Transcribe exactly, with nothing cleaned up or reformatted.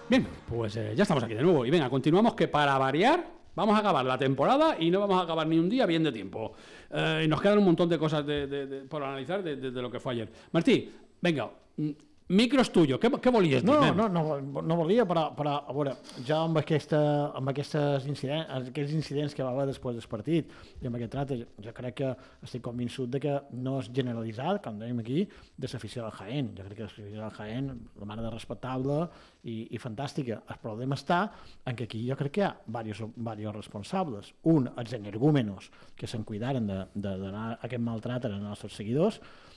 Bien, pues eh, ya estamos aquí de nuevo. Y venga, continuamos que para variar vamos a acabar la temporada y no vamos a acabar ni un día bien de tiempo. Eh, y nos quedan un montón de cosas de, de, de, por analizar de, de, de lo que fue ayer. Martí, venga, micros tuyo, què, què volies dir? No, no, no, no volia, però, però a veure, jo amb, aquesta, amb aquests incidents, aquests incidents que va haver després del partit i amb aquest tracte, jo crec que estic convençut de que no és generalitzat, com dèiem aquí, de l'afició del Jaén. Jo crec que l'afició del Jaén, la mare de respectable i, i fantàstica. El problema està en que aquí jo crec que hi ha diversos, diversos responsables. Un, els energúmenos que se'n cuidaren de, de donar aquest maltracte als nostres seguidors,